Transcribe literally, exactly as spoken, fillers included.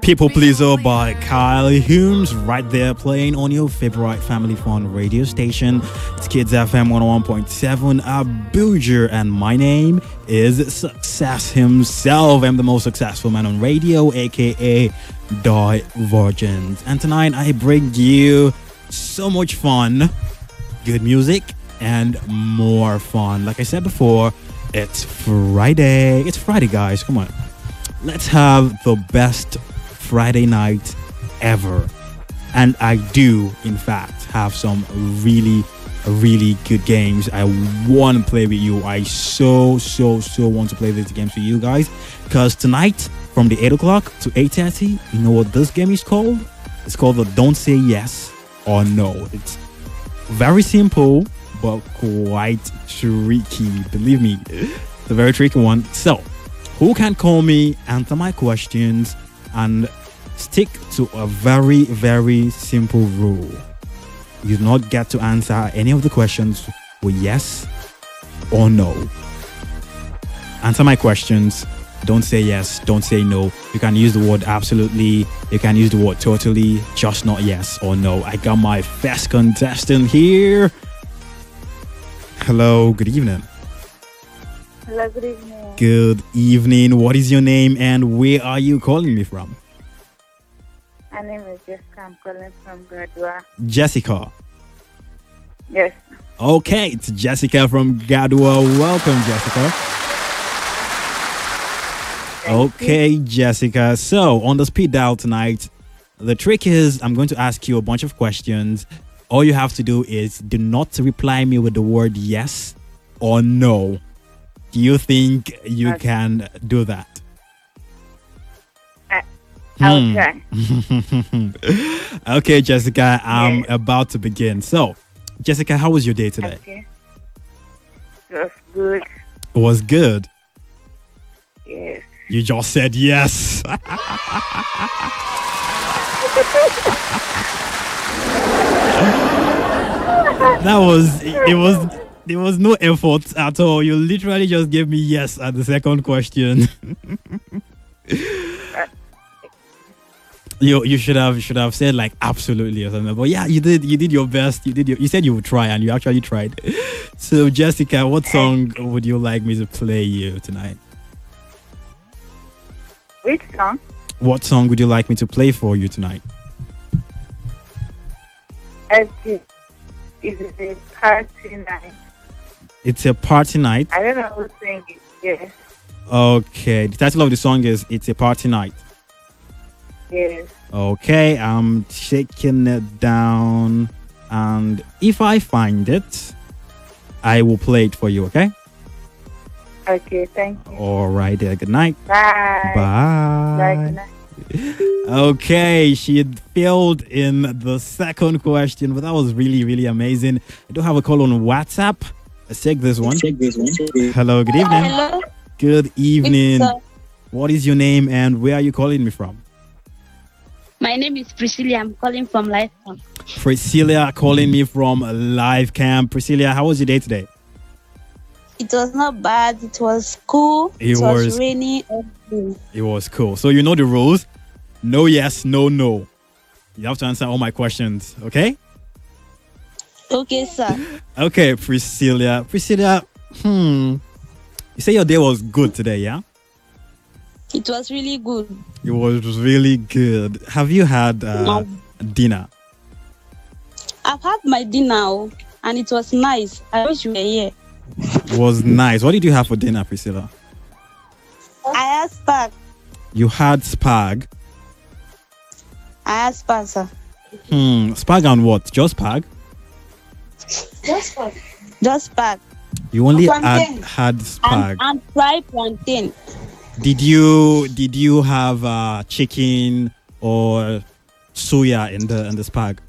People Pleaser by Kyle Humes, right there playing on your favorite family fun radio station. It's Kids F M one oh one point seven Abuja, and my name is Success himself. I'm the most successful man on radio, aka Divergent. And tonight I bring you so much fun, good music, and more fun. Like I said before, it's Friday. It's Friday, guys. Come on. Let's have the best Friday night ever. And I do, in fact, have some really, really good games I want to play with you. I so, so, so want to play these games with you guys. Because tonight, from the eight o'clock to eight thirty, you know what this game is called? It's called the Don't Say Yes or No. It's very simple, but quite tricky. Believe me, it's a very tricky one. So, who can call me, answer my questions, and stick to a very, very simple rule. You do not get to answer any of the questions with yes or no. Answer my questions. Don't say yes, don't say no. You can use the word absolutely, you can use the word totally, just not yes or no. I got my first contestant here. Hello, good evening. Hello, good evening. Good evening. What is your name and where are you calling me from? My name is Jessica. I'm calling from Gadua. Jessica. Yes. Okay, it's Jessica from Gadua. Welcome, Jessica. Thank okay, you. Jessica. So, on the speed dial tonight, the trick is I'm going to ask you a bunch of questions. All you have to do is do not reply me with the word yes or no. Do you think you Okay. can do that? I, I'll Hmm. try. Okay, Jessica, I'm Yes. about to begin. So, Jessica, how was your day today? Okay. It was good. It was good. Yes. You just said yes. That was it was there was no effort at all. You literally just gave me yes at the second question. you you should have should have said like absolutely or something. But yeah, you did you did your best. You did your, you said you would try and you actually tried. So Jessica, what song would you like me to play you tonight? Which song? What song would you like me to play for you tonight? Okay. Is it a party night? It's a party night. I don't know who sing it. Yes. Okay. The title of the song is It's a Party Night. Yes. Okay, I'm taking it down. And if I find it, I will play it for you, okay? Okay, thank you. All right, there. Good night. Bye. Bye. Bye. Good night. Okay, she had failed in the second question, but that was really, really amazing. I do have a call on WhatsApp. Let's take this one. Hello, good evening. Hello. Good evening. It's, uh, What is your name and where are you calling me from? my name is Priscilla. I'm calling from Lifetime. Priscilla calling me from Live Camp. Priscilla, how was your day today? It was not bad. It was cool. It It, was, was- rainy. everything. It was cool. So you know the rules. No yes, no no. You have to answer all my questions, okay? Okay, sir. Okay, Priscilla. Priscilla, hmm. You say your day was good today, yeah? It was really good. It was really good. Have you had uh, dinner? I've had my dinner oh, and it was nice. I wish you were here. It was nice. What did you have for dinner, Priscilla? I had spag. You had spag. I had spag, sir. Hmm. Spag and what? Just spag? Just spag. Just spag. You only had, Plantain. had spag. And, and fried plantain. Did you did you have uh, chicken or soya in the in the spag?